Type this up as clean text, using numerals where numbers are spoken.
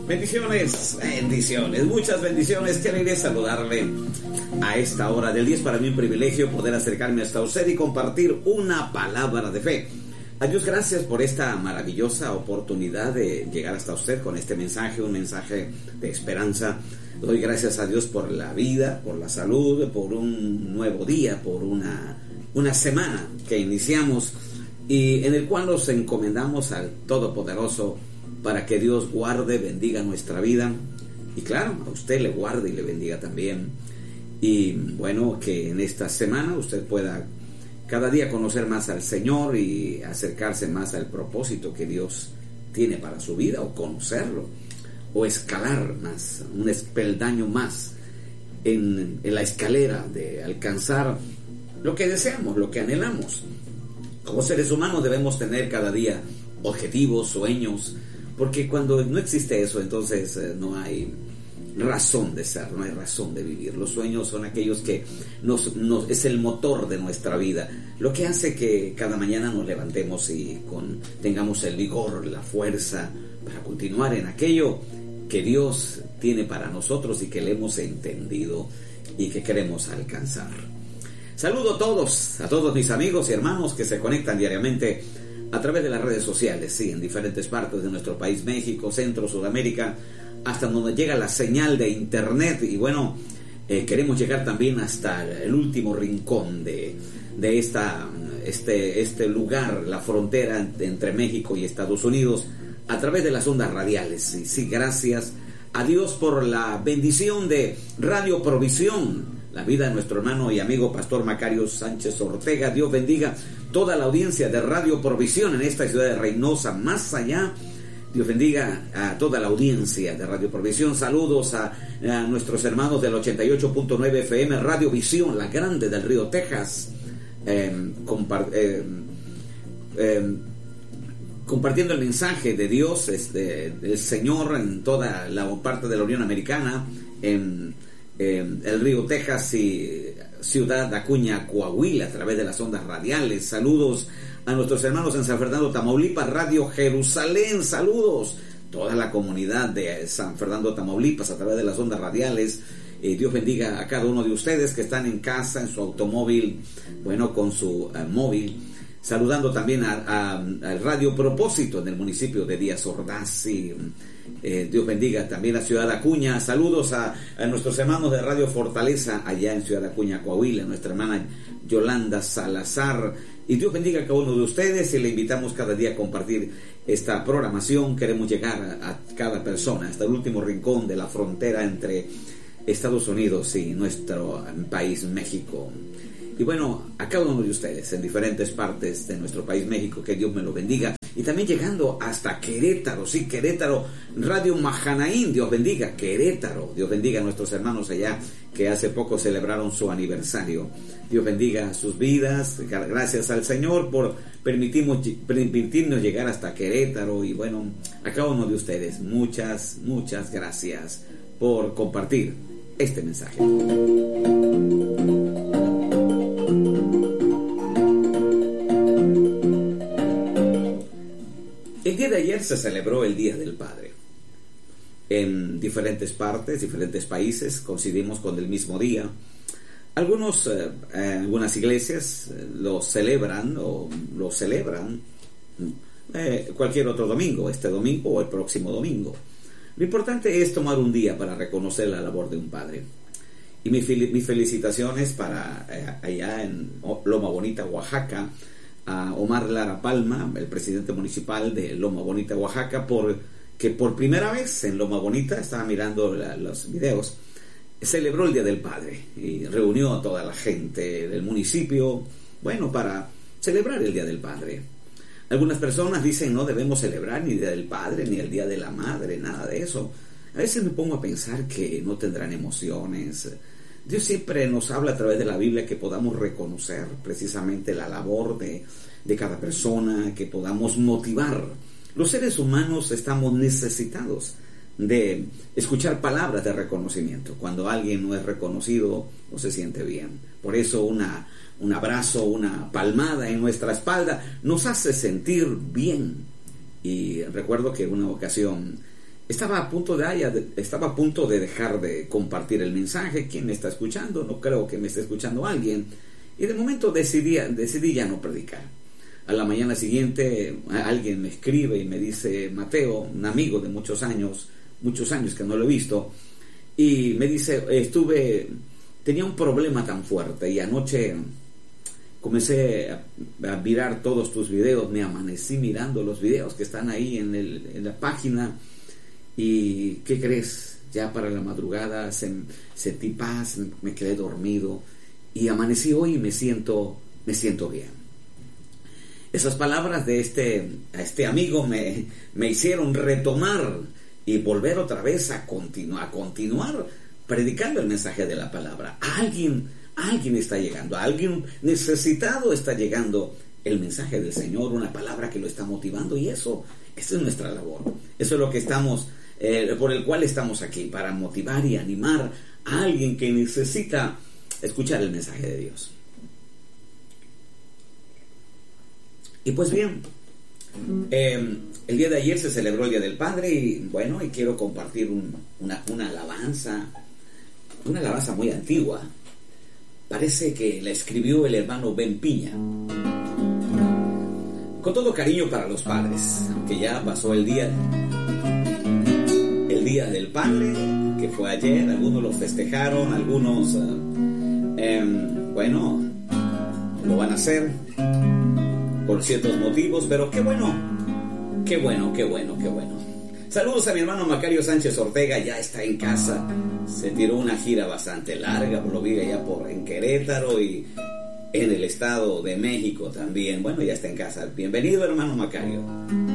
Bendiciones, muchas bendiciones. Qué alegría saludarle a esta hora del día. Es para mí un privilegio poder acercarme hasta usted y compartir una palabra de fe. A Dios gracias por esta maravillosa oportunidad de llegar hasta usted con este mensaje, un mensaje de esperanza. Doy gracias a Dios por la vida, por la salud, por un nuevo día, por una semana que iniciamos y en el cual nos encomendamos al Todopoderoso para que Dios guarde, bendiga nuestra vida y claro, a usted le guarde y le bendiga también. Y bueno, que en esta semana usted pueda cada día conocer más al Señor y acercarse más al propósito que Dios tiene para su vida, o conocerlo, o escalar más, un peldaño más en la escalera de alcanzar lo que deseamos, lo que anhelamos. Como seres humanos debemos tener cada día objetivos, sueños, porque cuando no existe eso, entonces no hay razón de ser, no hay razón de vivir. Los sueños son aquellos que es el motor de nuestra vida, lo que hace que cada mañana nos levantemos y tengamos el vigor, la fuerza para continuar en aquello que Dios tiene para nosotros y que le hemos entendido y que queremos alcanzar. Saludo a todos mis amigos y hermanos que se conectan diariamente a través de las redes sociales, sí, en diferentes partes de nuestro país, México, Centro, Sudamérica, hasta donde llega la señal de internet. Y bueno, queremos llegar también hasta el último rincón de este lugar, la frontera entre México y Estados Unidos, a través de las ondas radiales. Y sí, gracias a Dios por la bendición de Radio Provisión, la vida de nuestro hermano y amigo Pastor Macario Sánchez Ortega. Dios bendiga toda la audiencia de Radio Provisión en esta ciudad de Reynosa, más allá. Dios bendiga a toda la audiencia de Radio Provisión. Saludos a nuestros hermanos del 88.9 FM, Radio Visión, la grande del Río Texas, compartiendo el mensaje de Dios, del Señor en toda la parte de la Unión Americana, en el Río Texas y Ciudad Acuña, Coahuila, a través de las ondas radiales. Saludos a nuestros hermanos en San Fernando, Tamaulipas, Radio Jerusalén. Saludos toda la comunidad de San Fernando, Tamaulipas, a través de las ondas radiales. Dios bendiga a cada uno de ustedes que están en casa, en su automóvil, bueno, con su móvil. Saludando también al Radio Propósito en el municipio de Díaz Ordaz. Y Dios bendiga también a Ciudad Acuña. Saludos a nuestros hermanos de Radio Fortaleza allá en Ciudad Acuña, Coahuila, nuestra hermana Yolanda Salazar. Y Dios bendiga a cada uno de ustedes y le invitamos cada día a compartir esta programación. Queremos llegar a cada persona, hasta el último rincón de la frontera entre Estados Unidos y nuestro país, México. Y bueno, a cada uno de ustedes en diferentes partes de nuestro país, México, que Dios me lo bendiga. Y también llegando hasta Querétaro, sí, Querétaro, Radio Mahanaín, Dios bendiga, Querétaro. Dios bendiga a nuestros hermanos allá que hace poco celebraron su aniversario. Dios bendiga sus vidas. Gracias al Señor por permitirnos llegar hasta Querétaro. Y bueno, a cada uno de ustedes, muchas gracias por compartir este mensaje. El día de ayer se celebró el Día del Padre. En diferentes partes, diferentes países coincidimos con el mismo día. Algunas iglesias lo celebran cualquier otro domingo, este domingo o el próximo domingo. Lo importante es tomar un día para reconocer la labor de un padre. Y mis felicitaciones para allá en Loma Bonita, Oaxaca, a Omar Lara Palma, el presidente municipal de Loma Bonita, Oaxaca, que por primera vez en Loma Bonita, estaba mirando los videos, celebró el Día del Padre y reunió a toda la gente del municipio, bueno, para celebrar el Día del Padre. Algunas personas dicen no debemos celebrar ni el Día del Padre, ni el Día de la Madre, nada de eso. A veces me pongo a pensar que no tendrán emociones. Dios siempre nos habla a través de la Biblia que podamos reconocer precisamente la labor de cada persona, que podamos motivar. Los seres humanos estamos necesitados de escuchar palabras de reconocimiento. Cuando alguien no es reconocido, no se siente bien. Por eso un abrazo, una palmada en nuestra espalda nos hace sentir bien. Y recuerdo que en una ocasión estaba a punto de dejar de compartir el mensaje. ¿Quién me está escuchando? No creo que me esté escuchando alguien. Y de momento decidí ya no predicar. A la mañana siguiente alguien me escribe y me dice: Mateo, un amigo de muchos años que no lo he visto, y me dice: tenía un problema tan fuerte y anoche comencé a mirar todos tus videos, me amanecí mirando los videos que están ahí en la página, y ¿qué crees? Ya para la madrugada sentí paz, me quedé dormido y amanecí hoy y me siento bien. Esas palabras de este amigo me hicieron retomar y volver otra vez a continuar predicando el mensaje de la palabra. Alguien está llegando, a alguien necesitado está llegando el mensaje del Señor, una palabra que lo está motivando, y esa es nuestra labor. Eso es lo que por el cual estamos aquí, para motivar y animar a alguien que necesita escuchar el mensaje de Dios. Y pues bien, el día de ayer se celebró el Día del Padre, y bueno, y quiero compartir una alabanza muy antigua. Parece que la escribió el hermano Ben Piña. Con todo cariño para los padres, aunque ya pasó el día del Padre, que fue ayer. Algunos lo festejaron, algunos lo van a hacer por ciertos motivos, pero qué bueno. Saludos a mi hermano Macario Sánchez Ortega, ya está en casa. Se tiró una gira bastante larga, lo vi allá en Querétaro y en el Estado de México también. Bueno, ya está en casa. Bienvenido, hermano Macario.